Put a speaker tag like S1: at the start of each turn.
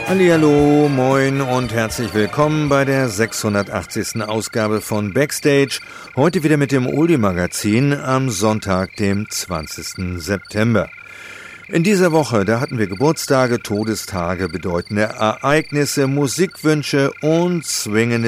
S1: Hallihallo, moin und herzlich willkommen bei der 680. Ausgabe von Backstage. Heute wieder mit dem Oldie-Magazin am Sonntag, dem 20. September. In dieser Woche, da hatten wir Geburtstage, Todestage, bedeutende Ereignisse, Musikwünsche und swingende